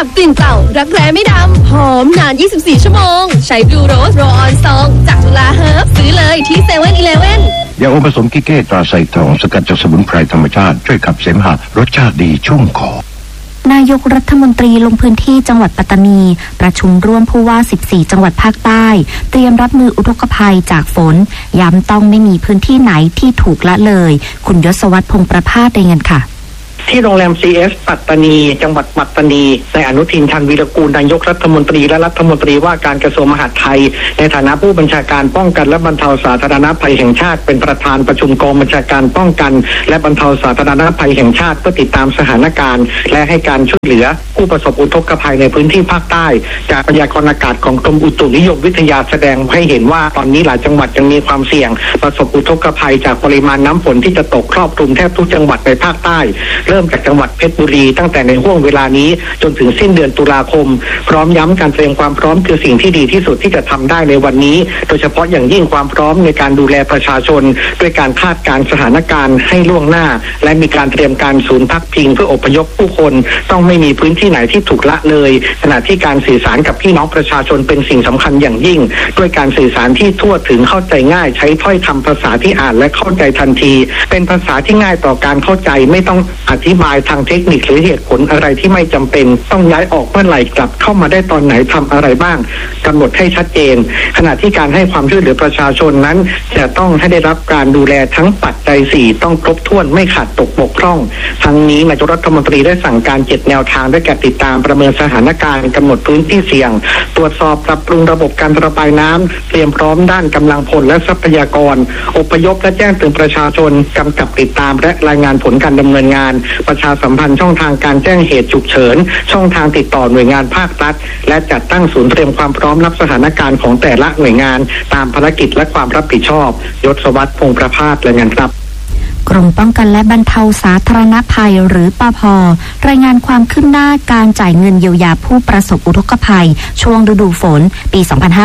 บกลิ่นเก่ารักแร้ไม่ดำหอมนาน24ชั่วโมงใช้บลูโรสโรออนซองจากจุฬาเฮิร์บซื้อเลยที่เซเว่นอีเลฟเว่นยาอมผสมกิเก้ตราไซทองสกัดจากสมุนไพรธรรมชาติช่วยขับเสมหะรสชาติดีชุ่มคอนายกรัฐมนตรีลงพื้นที่จังหวัดปัตตานีประชุมร่วมผู้ว่า14จังหวัดภาคใต้เตรียมรับมืออุทกภัยจากฝนย้ำต้องไม่มีพื้นที่ไหนที่ถูกละเลยคุณยศวัฒน์พงษ์ประภาสรายงานค่ะที่โรงแรม CS ปัตตานีจังหวัดปัตตานีนายอนุทินชาญวีรกูลนายกรัฐมนตรีและรัฐมนตรีว่าการกระทรวงมหาดไทยในฐานะผู้บัญชาการป้องกันและบรรเทาสาธารณภัยแห่งชาติเป็นประธานประชุมกองบัญชาการป้องกันและบรรเทาสาธารณภัยแห่งชาติเพื่อติดตามสถานการณ์และให้การช่วยเหลือผู้ประสบอุทกภัยในพื้นที่ภาคใต้จากพยากรณ์อากาศของกรมอุตุนิยมวิทยาแสดงให้เห็นว่าตอนนี้หลายจังหวัดยังมีความเสี่ยงประสบอุทกภัยจากปริมาณน้ำฝนที่จะตกครอบคลุมแทบทุกจังหวัดในภาคใต้เริ่มจากจังหวัดเพชรบุรีตั้งแต่ในห่วงเวลานี้จนถึงสิ้นเดือนตุลาคมพร้อมย้ำการเตรียมความพร้อมคือสิ่งที่ดีที่สุดที่จะทำได้ในวันนี้โดยเฉพาะอย่างยิ่งความพร้อมในการดูแลประชาชนด้วยการคาดการณ์สถานการณ์ให้ล่วงหน้าและมีการเตรียมการศูนย์พักพิงเพื่ออพยพผู้คนต้องไม่มีพื้นที่ไหนที่ถูกละเลยขณะที่การสื่อสารกับพี่น้องประชาชนเป็นสิ่งสำคัญอย่างยิ่งด้วยการสื่อสารที่ทั่วถึงเข้าใจง่ายใช้ถ้อยคำภาษาที่อ่านและเข้าใจทันทีเป็นภาษาที่ง่ายต่อการเข้าใจไม่ต้องอธิบายทางเทคนิคหรือเหตุผลอะไรที่ไม่จำเป็นต้องย้ายออกเมื่อไหร่กลับเข้ามาได้ตอนไหนทำอะไรบ้างกำหนดให้ชัดเจนขณะที่การให้ความช่วยเหลือประชาชนนั้นจะต้องให้ได้รับการดูแลทั้งปัจจัย4ต้องครบถ้วนไม่ขาดตกบกพร่องทั้งนี้นายกรัฐมนตรีได้สั่งการ7แนวทางได้แก่ติดตามประเมินสถานการณ์กำหนดพื้นที่เสี่ยงตรวจสอบปรับปรุงระบบการระบายน้ำเตรียมพร้อมด้านกำลังพลและทรัพยากรอพยพและแจ้งเตือนประชาชนกำกับติดตามและรายงานผลการดำเนินงานประชาสัมพันธ์ช่องทางการแจ้งเหตุฉุกเฉินช่องทางติดต่อหน่วยงานภาครัฐและจัดตั้งศูนย์เตรียมความพร้อมรับสถานการณ์ของแต่ละหน่วยงานตามภารกิจและความรับผิดชอบยศวัฒน์พงษ์ประภาสรายงานครับกรมป้องกันและบรรเทาสาธารณภัยหรือปภ.รายงานความคืบหน้าการจ่ายเงินเยียวยาผู้ประสบอุทกภัยช่วงฤดูฝนปี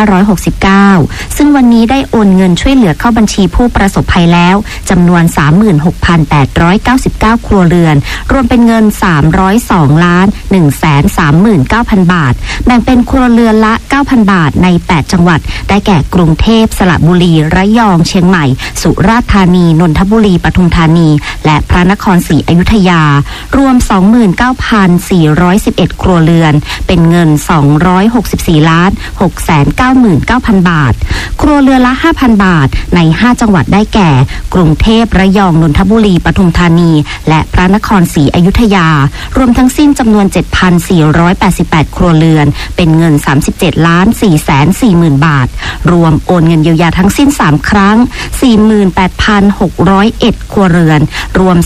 2569 ซึ่งวันนี้ได้โอนเงินช่วยเหลือเข้าบัญชีผู้ประสบภัยแล้วจำนวน 36,899 ครัวเรือนรวมเป็นเงิน 302,139,000 บาทแบ่งเป็นครัวเรือนละ 9,000 บาทใน 8 จังหวัดได้แก่กรุงเทพสระบุรีระยองเชียงใหม่สุราษฎร์ธานีนนทบุรีปทุมธานีและพระนครศรีอยุธยารวม 29,411 ครัวเรือนเป็นเงิน 264,699,000 บาทครัวเรือนละ 5,000 บาทใน 5 จังหวัดได้แก่กรุงเทพระยองนนทบุรีปทุมธานีและพระนครศรีอยุธยารวมทั้งสิ้นจำนวน 7,488 ครัวเรือนเป็นเงิน 37,440,000 บาทรวมโอนเงินเยียวยาทั้งสิ้น3ครั้ง 48,601 ครัวเรือนรวม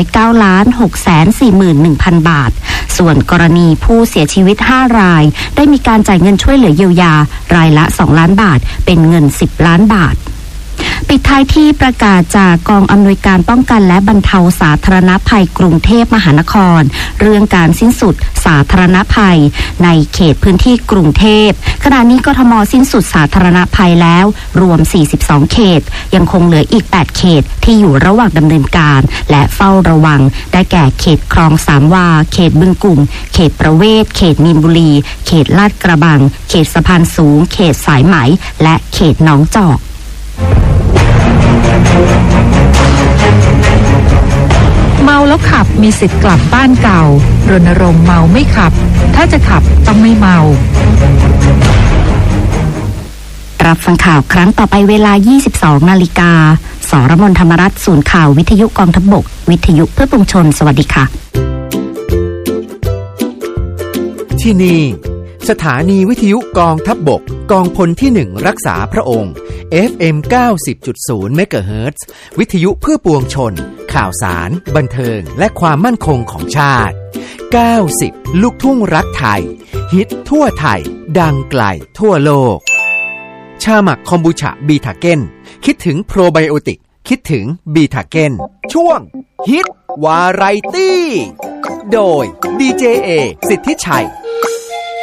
409,641,000 บาทส่วนกรณีผู้เสียชีวิต5รายได้มีการจ่ายเงินช่วยเหลือเยียวยารายละ2ล้านบาทเป็นเงิน10ล้านบาทปิดท้ายที่ประกาศจากกองอำนวยการป้องกันและบรรเทาสาธารณภัยกรุงเทพมหานครเรื่องการสิ้นสุดสาธารณภัยในเขตพื้นที่กรุงเทพขณะนี้กทมสิ้นสุดสาธารณภัยแล้วรวม42เขตยังคงเหลืออีก8เขตที่อยู่ระหว่างดำเนินการและเฝ้าระวังได้แก่เขตคลองสามวาเขตบึงกุ่มเขตประเวศเขตมีนบุรีเขตลาดกระบังเขตสะพานสูงเขตสายไหมและเขตหนองจอกเมาแล้วขับมีสิทธิ์กลับบ้านเก่ารณรงค์เมาไม่ขับถ้าจะขับต้องไม่เมารับฟังข่าวครั้งต่อไปเวลา 22 นาฬิกาสรมน ธรรมรัตน์ศูนย์ข่าววิทยุกองทัพบกวิทยุเพื่อปวงชนสวัสดีค่ะที่นี่สถานีวิทยุกองทัพบกกองพลที่1รักษาพระองค์ FM 90.0 เมกะเฮิรตซ์วิทยุเพื่อปวงชนข่าวสารบันเทิงและความมั่นคงของชาติ90ลูกทุ่งรักไทยฮิตทั่วไทยดังไกลทั่วโลกชาหมักคอมบูชาบีทาเก้นคิดถึงโปรไบโอติกคิดถึงบีทาเก้นช่วงฮิตวาไรตี้โดยดีเจเอสิทธิชัย